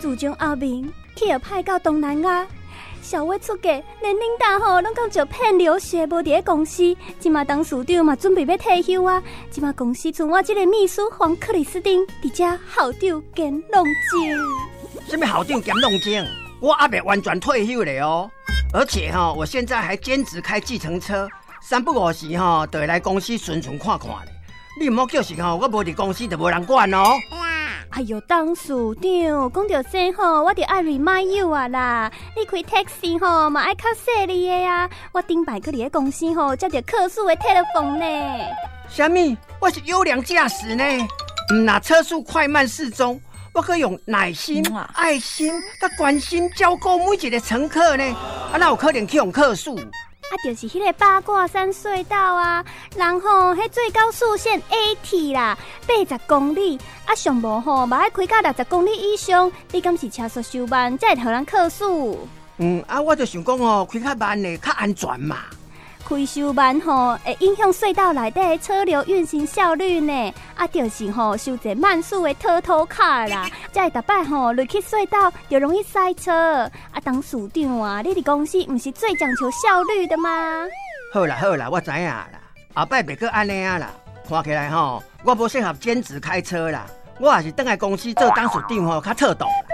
自从后面去了派到东南亚，小尾出嫁，连领导吼拢讲就骗流血，无伫咧公司。即马董事长嘛准备要退休啊，即马公司剩我这个秘书黄克里斯汀，伫遮校长兼弄精。 什么校长兼弄精？我还没完全退休了哦，而且我现在还兼职开计程车，三不五时就会来公司巡巡看看咧。你唔好叫是我无伫公司就无人管哦。 哎呦，董事长，讲到这我就爱 remind you 啊啦！你开 taxi 嘛爱较细利的啊！我顶摆去你的公司接到客诉的 telephone 呢。 什么？我是优良驾驶呢？那车速快慢适中。我可以用耐心、爱心、甲关心照顾每一个乘客呢，哪有可能去用客诉？ 就是迄个八卦山隧道啊，人迄最高速限 80啦，80公里，上无嘛爱开到60公里以上，你敢是车速收慢，才会互人客诉？ 我就想讲开较慢的较安全嘛。 开收慢会影响隧道内底的车流运行效率呢。就是收一慢速的拖卡啦，才会逐摆入去隧道就容易塞车。董事长啊，你伫公司不是最讲求效率的吗？ 好啦，我知影啦，后摆别个安尼啊啦。看起来我无适合兼职开车啦，我也是回来公司做董事长较妥当。